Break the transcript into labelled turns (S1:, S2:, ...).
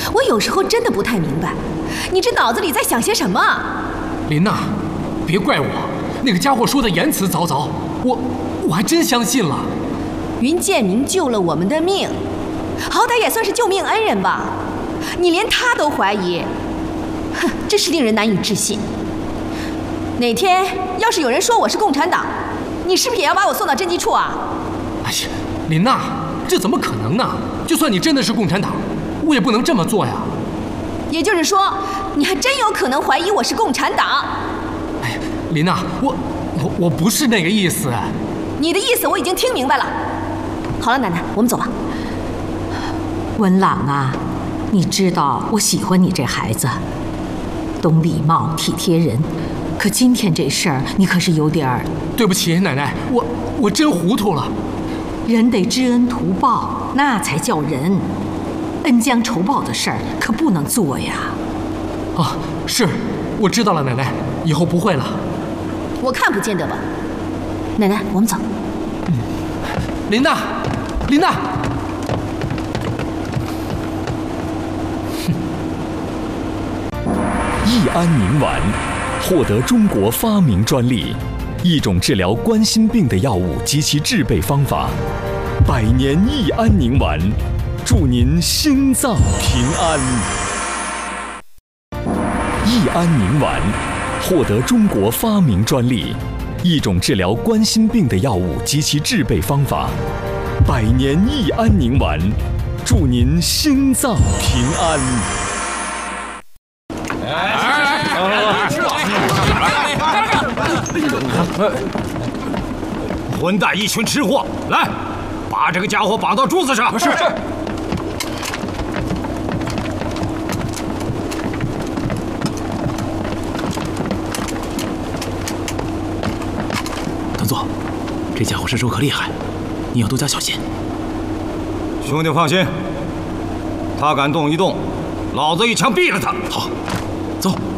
S1: 我有时候真的不太明白，你这脑子里在想些什么？
S2: 琳娜，别怪我，那个家伙说的言辞凿凿，我还真相信了。
S1: 云建明救了我们的命，好歹也算是救命恩人吧，你连他都怀疑，哼，真是令人难以置信。哪天要是有人说我是共产党，你是不是也要把我送到侦缉处啊？
S2: 哎呀，琳娜，这怎么可能呢？就算你真的是共产党，我也不能这么做呀。
S1: 也就是说，你还真有可能怀疑我是共产党？
S2: 哎呀，琳娜，我不是那个意思。
S1: 你的意思我已经听明白了。好了，奶奶，我们走吧。
S3: 文朗啊，你知道我喜欢你这孩子，懂礼貌体贴人，可今天这事儿你可是有点儿……
S2: 对不起，奶奶，我真糊涂了。
S3: 人得知恩图报，那才叫人。恩将仇报的事儿可不能做呀。
S2: 啊，是，我知道了，奶奶，以后不会了。
S1: 我看不见得吧。奶奶，我们走。
S2: 琳娜，琳娜。
S4: 益安宁丸获得中国发明专利，一种治疗冠心病的药物及其制备方法。百年益安宁丸，祝您心脏平安。益安宁丸获得中国发明专利，一种治疗冠心病的药物及其制备方法。百年益安宁丸，祝您心脏平安。
S5: 混蛋，一群吃货！来，把这个家伙绑到柱子上。是。
S6: 团座，这家伙身手可厉害，你要多加小心。
S5: 兄弟放心，他敢动一动，老子一枪毙了他。
S6: 好，走。